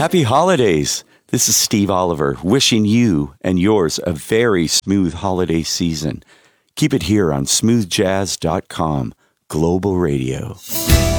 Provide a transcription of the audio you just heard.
Happy holidays. This is Steve Oliver wishing you and yours a very smooth holiday season. Keep it here on smoothjazz.com, Global Radio.